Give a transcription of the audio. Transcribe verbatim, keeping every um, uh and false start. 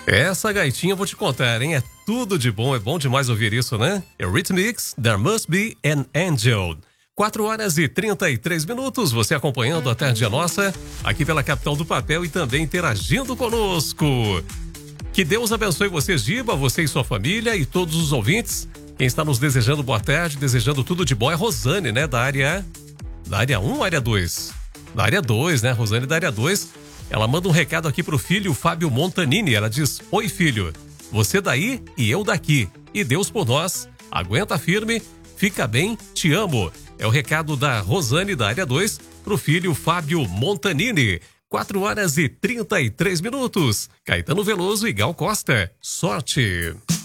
Essa gaitinha eu vou te contar, hein? É tudo de bom, é bom demais ouvir isso, né? Eurythmics, There Must Be an Angel. quatro horas e trinta e três minutos, você acompanhando a Tarde é Nossa, aqui pela Capital do Papel e também interagindo conosco. Que Deus abençoe você, Giba, você e sua família e todos os ouvintes. Quem está nos desejando boa tarde, desejando tudo de bom é Rosane, né? Da área, da área um ou área dois? Da área dois, né? Rosane da área dois. Ela manda um recado aqui pro filho Fábio Montanini. Ela diz: oi, filho, você daí e eu daqui. E Deus por nós. Aguenta firme, fica bem, te amo. É o recado da Rosane da área dois pro filho Fábio Montanini. quatro horas e trinta e três minutos. Caetano Veloso e Gal Costa. Sorte.